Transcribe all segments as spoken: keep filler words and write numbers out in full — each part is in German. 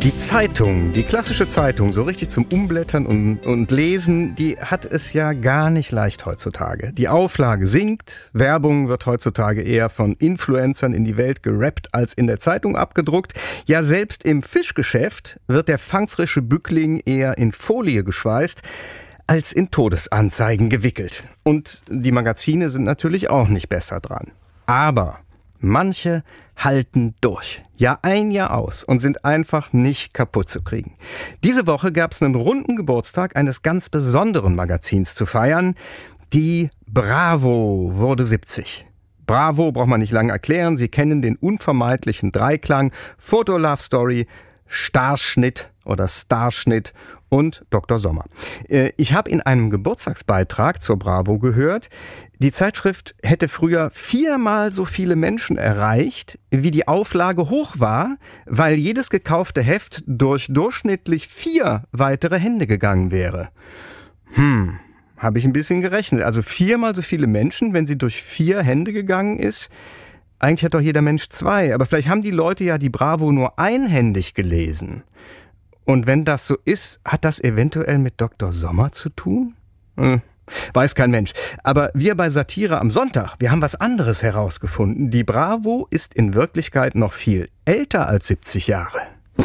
Die Zeitung, die klassische Zeitung, so richtig zum Umblättern und, und Lesen, die hat es ja gar nicht leicht heutzutage. Die Auflage sinkt, Werbung wird heutzutage eher von Influencern in die Welt gerappt als in der Zeitung abgedruckt. Ja, selbst im Fischgeschäft wird der fangfrische Bückling eher in Folie geschweißt als in Todesanzeigen gewickelt. Und die Magazine sind natürlich auch nicht besser dran. Aber manche halten durch. Jahr ein, Jahr aus und sind einfach nicht kaputt zu kriegen. Diese Woche gab es einen runden Geburtstag eines ganz besonderen Magazins zu feiern. Die Bravo wurde siebzig. Bravo braucht man nicht lange erklären. Sie kennen den unvermeidlichen Dreiklang Foto Love Story, Starschnitt oder Starschnitt und Doktor Sommer. Ich habe in einem Geburtstagsbeitrag zur Bravo gehört, die Zeitschrift hätte früher viermal so viele Menschen erreicht, wie die Auflage hoch war, weil jedes gekaufte Heft durch durchschnittlich vier weitere Hände gegangen wäre. Hm, habe ich ein bisschen gerechnet. Also viermal so viele Menschen, wenn sie durch vier Hände gegangen ist. Eigentlich hat doch jeder Mensch zwei, aber vielleicht haben die Leute ja die Bravo nur einhändig gelesen. Und wenn das so ist, hat das eventuell mit Doktor Sommer zu tun? Hm. Weiß kein Mensch. Aber wir bei Satire am Sonntag, wir haben was anderes herausgefunden. Die Bravo ist in Wirklichkeit noch viel älter als siebzig Jahre.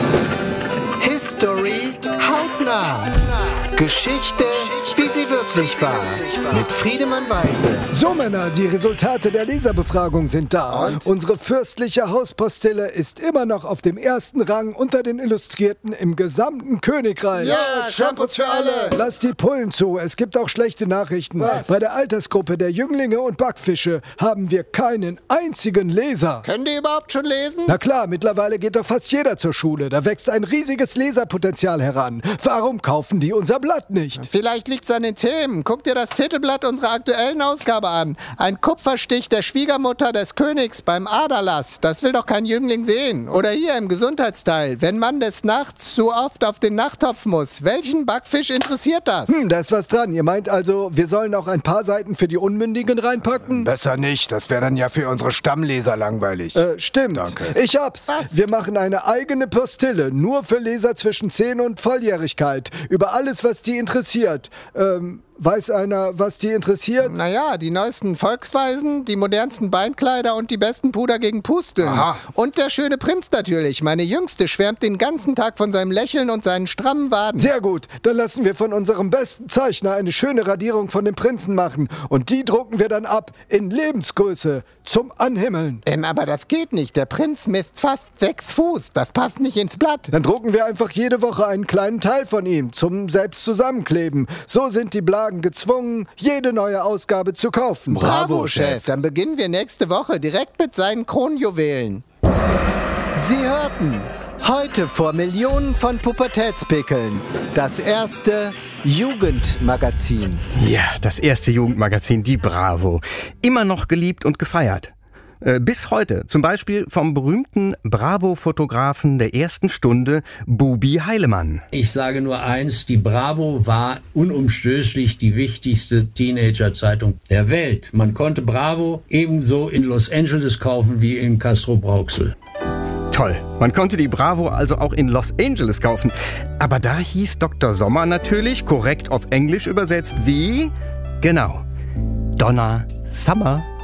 History hautnah. Geschichte, wie sie wirklich war. Mit Friedemann Weise. So Männer, die Resultate der Leserbefragung sind da. Und? Unsere fürstliche Hauspostille ist immer noch auf dem ersten Rang unter den Illustrierten im gesamten Königreich. Ja, Shampoos für alle. Lasst die Pullen zu, es gibt auch schlechte Nachrichten. Was? Bei der Altersgruppe der Jünglinge und Backfische haben wir keinen einzigen Leser. Können die überhaupt schon lesen? Na klar, mittlerweile geht doch fast jeder zur Schule. Da wächst ein riesiges Leserpotenzial heran. Warum kaufen die unser Blatt nicht? Vielleicht liegt's an den Themen. Guck dir das Titelblatt unserer aktuellen Ausgabe an. Ein Kupferstich der Schwiegermutter des Königs beim Aderlass. Das will doch kein Jüngling sehen. Oder hier im Gesundheitsteil. Wenn man des Nachts zu oft auf den Nachttopf muss. Welchen Backfisch interessiert das? Hm, da ist was dran. Ihr meint also, wir sollen auch ein paar Seiten für die Unmündigen reinpacken? Besser nicht, das wäre dann ja für unsere Stammleser langweilig. Äh, stimmt. Danke. Ich hab's. Was? Wir machen eine eigene Postille, nur für Leser zwischen zehn und Volljährigkeit. Über alles, was die interessiert. Ähm, weiß einer, was die interessiert? Naja, die neuesten Volksweisen, die modernsten Beinkleider und die besten Puder gegen Pusteln. Aha. Und der schöne Prinz natürlich. Meine Jüngste schwärmt den ganzen Tag von seinem Lächeln und seinen strammen Waden. Sehr gut. Dann lassen wir von unserem besten Zeichner eine schöne Radierung von dem Prinzen machen. Und die drucken wir dann ab in Lebensgröße zum Anhimmeln. Ähm, aber das geht nicht. Der Prinz misst fast sechs Fuß. Das passt nicht ins Blatt. Dann drucken wir einfach jede Woche einen kleinen Teil von ihm zum selbst zusammenkleben. So sind die Blagen gezwungen, jede neue Ausgabe zu kaufen. Bravo, Chef. Dann beginnen wir nächste Woche direkt mit seinen Kronjuwelen. Sie hörten heute vor Millionen von Pubertätspickeln das erste Jugendmagazin. Ja, das erste Jugendmagazin, die Bravo. Immer noch geliebt und gefeiert. Äh, bis heute. Zum Beispiel vom berühmten Bravo-Fotografen der ersten Stunde, Bubi Heilemann. Ich sage nur eins, die Bravo war unumstößlich die wichtigste Teenager-Zeitung der Welt. Man konnte Bravo ebenso in Los Angeles kaufen wie in Castrop-Rauxel. Toll. Man konnte die Bravo also auch in Los Angeles kaufen. Aber da hieß Doktor Sommer natürlich, korrekt auf Englisch übersetzt, wie? Genau. Donna Summer.